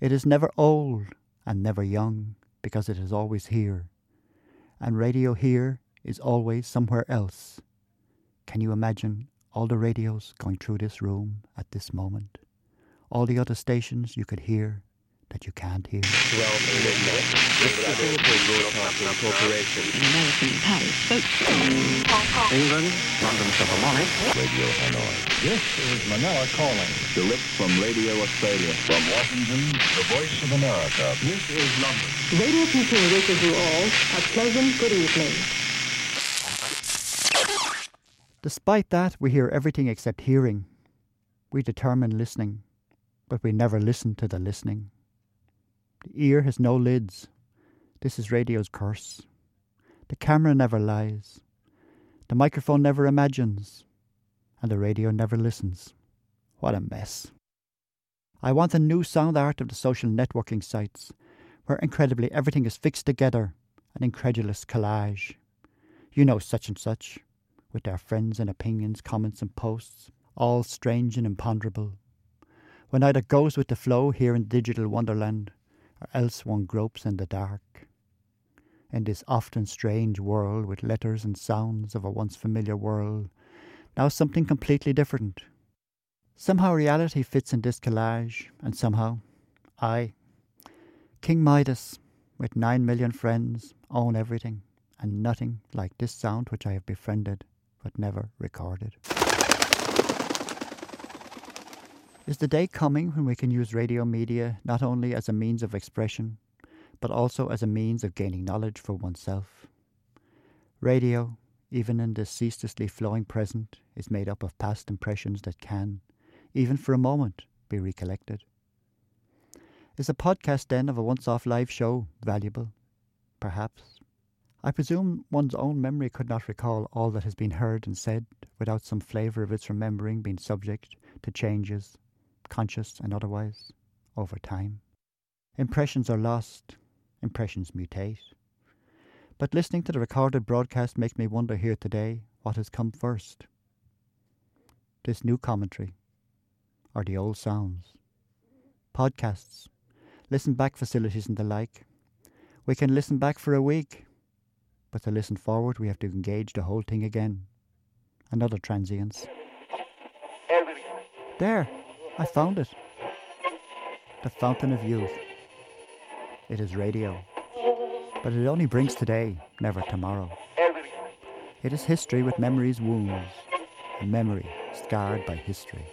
It is never old and never young, because it is always here. And radio here is always somewhere else. Can you imagine all the radios going through this room at this moment? All the other stations you could hear that you can't hear. Well, this is the Singapore Broadcasting Corporation. An American in Paris spoke England, London Philharmonic. Radio Hanoi. This is Manila calling. Direct from Radio Australia. From Washington, the Voice of America. This is London. Radio People wishes you all a pleasant good evening. Despite that, we hear everything except hearing. We determine listening, but we never listen to the listening. The ear has no lids. This is radio's curse. The camera never lies. The microphone never imagines. And the radio never listens. What a mess. I want a new sound art of the social networking sites, where incredibly everything is fixed together, an incredulous collage. You know such and such, with their friends and opinions, comments and posts, all strange and imponderable. One either goes with the flow here in digital wonderland, or else one gropes in the dark. In this often strange world with letters and sounds of a once familiar world, now something completely different. Somehow reality fits in this collage, and somehow I, King Midas, with 9 million friends, own everything, and nothing like this sound which I have befriended but never recorded. Is the day coming when we can use radio media not only as a means of expression, but also as a means of gaining knowledge for oneself? Radio, even in this ceaselessly flowing present, is made up of past impressions that can, even for a moment, be recollected. Is a podcast then of a once-off live show valuable? Perhaps. I presume one's own memory could not recall all that has been heard and said without some flavour of its remembering being subject to changes, conscious and otherwise, over time. Impressions are lost, impressions mutate. But listening to the recorded broadcast makes me wonder here today what has come first. This new commentary, or the old sounds. Podcasts, listen back facilities and the like. We can listen back for a week, but to listen forward we have to engage the whole thing again. Another transience. There! I found it. The fountain of youth. It is radio. But it only brings today, never tomorrow. It is history with memory's wounds, a memory scarred by history.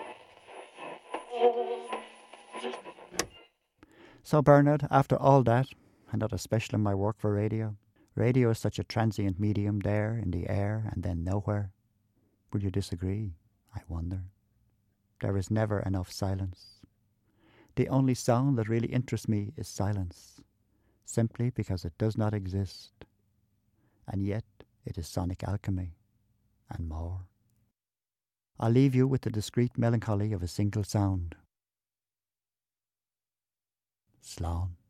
So Bernard, after all that, and not especially my work for radio is such a transient medium there in the air and then nowhere. Will you disagree? I wonder. There is never enough silence. The only sound that really interests me is silence, simply because it does not exist. And yet it is sonic alchemy, and more. I'll leave you with the discreet melancholy of a single sound. Slán.